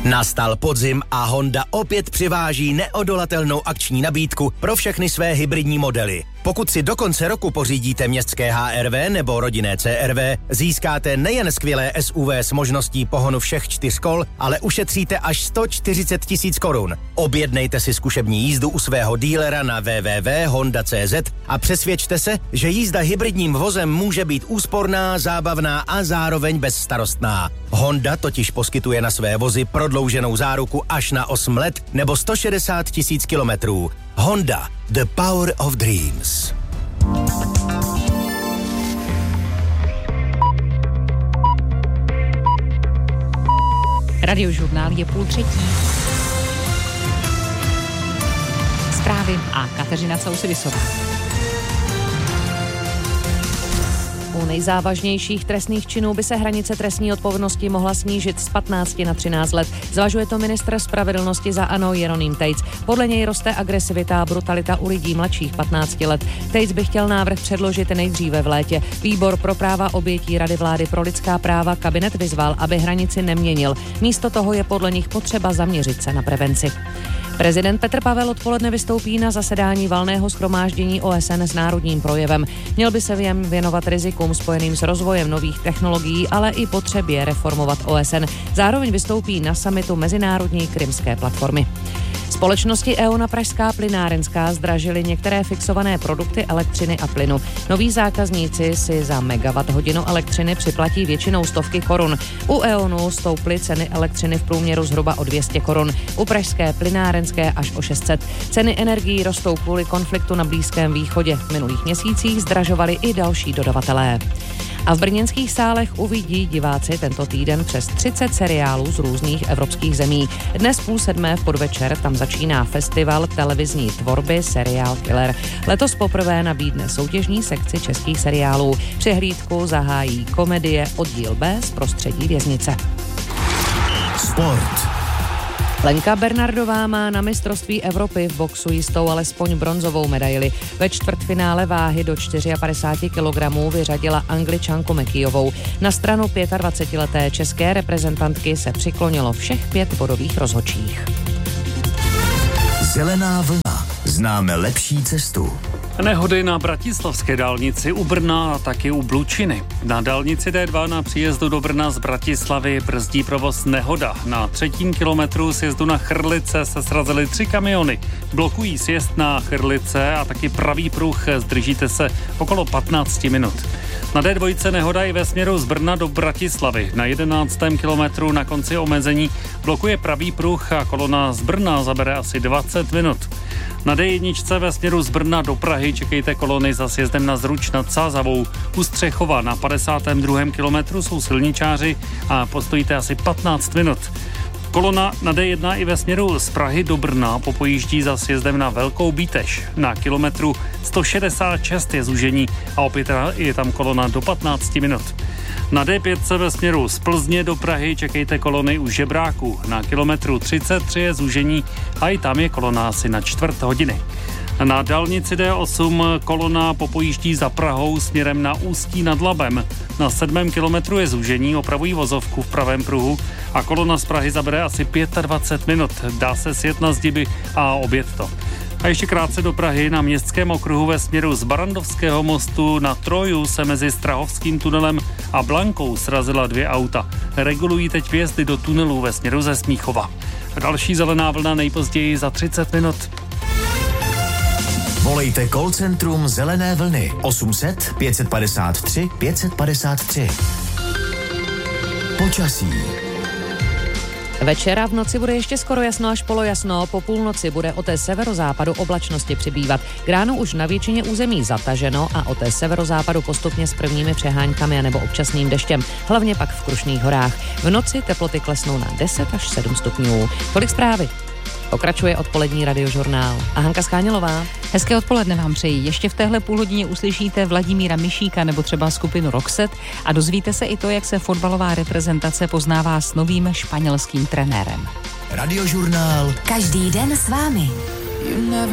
Nastal podzim a Honda opět přiváží neodolatelnou akční nabídku pro všechny své hybridní modely. Pokud si do konce roku pořídíte městské HR-V nebo rodinné CR-V, získáte nejen skvělé SUV s možností pohonu všech 4 kol, ale ušetříte až 140 000 korun. Objednejte si zkušební jízdu u svého dílera na www.honda.cz a přesvědčte se, že jízda hybridním vozem může být úsporná, zábavná a zároveň bezstarostná. Honda totiž poskytuje na své vozy prodlouženou záruku až na 8 let nebo 160 000 kilometrů. Honda, the power of dreams. Radiožurnál je 2:30. Zprávy a Kateřina Sausidisová. U nejzávažnějších trestných činů by se hranice trestní odpovědnosti mohla snížit z 15 na 13 let. Zvažuje to ministr spravedlnosti za ANO Jeroným Tejc. Podle něj roste agresivita a brutalita u lidí mladších 15 let. Tejc by chtěl návrh předložit nejdříve v létě. Výbor pro práva obětí Rady vlády pro lidská práva kabinet vyzval, aby hranici neměnil. Místo toho je podle nich potřeba zaměřit se na prevenci. Prezident Petr Pavel odpoledne vystoupí na zasedání valného shromáždění OSN s národním projevem. Měl by se věnovat rizikům spojeným s rozvojem nových technologií, ale i potřebě reformovat OSN. Zároveň vystoupí na summitu Mezinárodní krymské platformy. Společnosti EON a Pražská plynárenská zdražily některé fixované produkty elektřiny a plynu. Noví zákazníci si za megawatt-hodinu elektřiny připlatí většinou stovky korun. U EONu stouply ceny elektřiny v průměru zhruba o 200 korun. U Pražské plynárenské až o 600. Ceny energií rostou kvůli konfliktu na Blízkém východě. V minulých měsících zdražovali i další dodavatelé. A v brněnských sálech uvidí diváci tento týden přes 30 seriálů z různých evropských zemí. Dnes 6:30 v podvečer tam začíná festival televizní tvorby Seriál Killer. Letos poprvé nabídne soutěžní sekci českých seriálů. Přehlídku zahájí komedie Oddíl B z prostředí věznice. Sport. Lenka Bernardová má na mistrovství Evropy v boxu jistou alespoň bronzovou medaili. Ve čtvrtfinále váhy do 54 kg vyřadila Angličanku Mekijovou. Na stranu 25leté české reprezentantky se přiklonilo všech 5 bodových rozhodčích. Zelená vlna. Známe lepší cestu. Nehody na bratislavské dálnici u Brna a taky u Blučiny. Na dálnici D2 na příjezdu do Brna z Bratislavy brzdí provoz nehoda. Na 3. kilometru sjezdu na Chrlice se srazily 3 kamiony. Blokují sjezd na Chrlice a taky pravý pruh, zdržíte se okolo 15 minut. Na D2 nehoda i ve směru z Brna do Bratislavy. Na 11. kilometru na konci omezení blokuje pravý pruh a kolona z Brna zabere asi 20 minut. Na D1 ve směru z Brna do Prahy čekejte kolony za sjezdem na Zruč nad Sázavou. U Střechova na 52. kilometru jsou silničáři a postojíte asi 15 minut. Kolona na D1 i ve směru z Prahy do Brna popojíždí za sjezdem na Velkou Bíteš. Na kilometru 166 je zúžení a opět je tam kolona do 15 minut. Na D5 ve směru z Plzně do Prahy čekejte kolony u Žebráku. Na kilometru 33 je zúžení a i tam je kolona asi na čtvrt hodiny. Na dálnici D8 kolona popojíždí za Prahou směrem na Ústí nad Labem. Na 7. kilometru je zúžení, opravují vozovku v pravém pruhu a kolona z Prahy zabere asi 25 minut. Dá se sjet na zdiby a objet to. A ještě krátce do Prahy na Městském okruhu ve směru z Barandovského mostu na Troju se mezi Strahovským tunelem a Blankou srazila 2 auta. Regulují teď vjezdy do tunelů ve směru ze Smíchova. Další zelená vlna nejpozději za 30 minut. Volejte call centrum Zelené vlny 800 553 553. Počasí. Večera v noci bude ještě skoro jasno až polojasno, po půlnoci bude o té severozápadu oblačnosti přibývat. K ránu už na většině území zataženo a o té severozápadu postupně s prvními přeháňkami anebo občasným deštěm, hlavně pak v Krušných horách. V noci teploty klesnou na 10 až 7 stupňů. Tolik zprávy. Pokračuje odpolední radiožurnál. A Hanka Skánělová. Hezké odpoledne vám přeji. Ještě v téhle půlhodině uslyšíte Vladimíra Mišíka nebo třeba skupinu Roxet a dozvíte se i to, jak se fotbalová reprezentace poznává s novým španělským trenérem. Radiožurnál. Každý den s vámi.